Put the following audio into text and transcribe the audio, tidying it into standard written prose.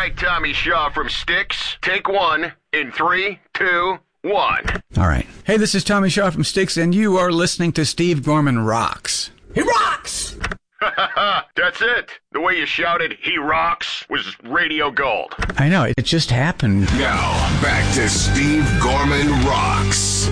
right, Tommy Shaw from Styx. Take one in 3, 2, 1. All right. Hey, this is Tommy Shaw from Styx, and you are listening to Steve Gorman Rocks. He rocks! That's it. The way you shouted, "He rocks," was radio gold. I know, it just happened. Now, back to Steve Gorman Rocks.